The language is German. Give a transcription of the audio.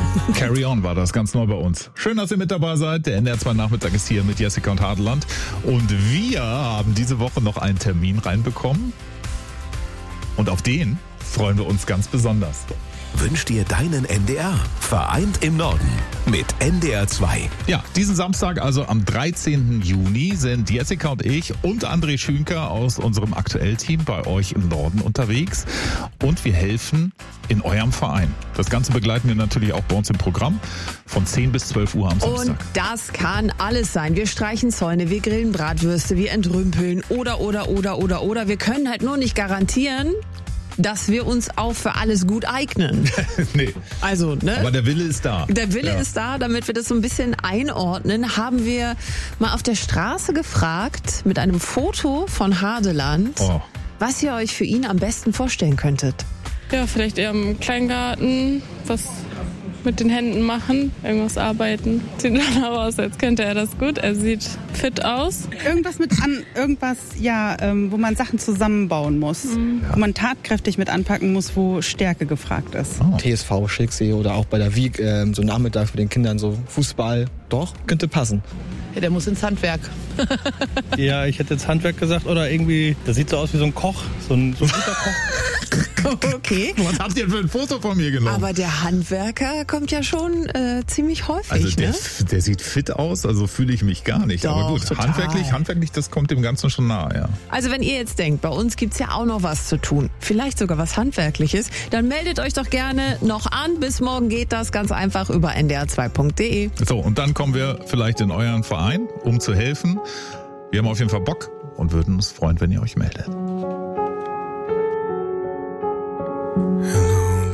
Carry On war das, ganz neu bei uns. Schön, dass ihr mit dabei seid. Der NDR 2 Nachmittag ist hier mit Jessica und Hadeland. Und wir haben diese Woche noch einen Termin reinbekommen. Und auf den freuen wir uns ganz besonders. Wünsch dir deinen NDR. Vereint im Norden mit NDR 2. Ja, diesen Samstag, also am 13. Juni, sind Jessica und ich und André Schünker aus unserem Aktuell-Team bei euch im Norden unterwegs. Und wir helfen in eurem Verein. Das Ganze begleiten wir natürlich auch bei uns im Programm von 10 bis 12 Uhr am Samstag. Und das kann alles sein. Wir streichen Zäune, wir grillen Bratwürste, wir entrümpeln oder. Wir können halt nur nicht garantieren, dass wir uns auch für alles gut eignen. Nee. Also, ne? Aber der Wille ist da. Der Wille ist da, damit wir das so ein bisschen einordnen, haben wir mal auf der Straße gefragt, mit einem Foto von Hadeland, was ihr euch für ihn am besten vorstellen könntet. Ja, vielleicht eher im Kleingarten, was mit den Händen machen, irgendwas arbeiten. Sieht danach aus, als könnte er das gut. Er sieht fit aus. Irgendwas wo man Sachen zusammenbauen muss. Wo man tatkräftig mit anpacken muss, wo Stärke gefragt ist. TSV Schilksee oder auch bei der Wieg, so nachmittags mit den Kindern, so Fußball. Doch, könnte passen. Ja, der muss ins Handwerk. Ja, ich hätte jetzt Handwerk gesagt oder irgendwie, das sieht so aus wie so ein Koch, so ein guter Koch. Okay. Was habt ihr für ein Foto von mir genommen? Aber der Handwerker kommt ja schon ziemlich häufig, also der sieht fit aus, also fühle ich mich gar nicht. Doch, aber gut, total. handwerklich, das kommt dem Ganzen schon nahe, ja. Also wenn ihr jetzt denkt, bei uns gibt's ja auch noch was zu tun, vielleicht sogar was Handwerkliches, dann meldet euch doch gerne noch an. Bis morgen geht das ganz einfach über ndr2.de. So, und dann kommen wir vielleicht in euren Verein, um zu helfen. Wir haben auf jeden Fall Bock und würden uns freuen, wenn ihr euch meldet.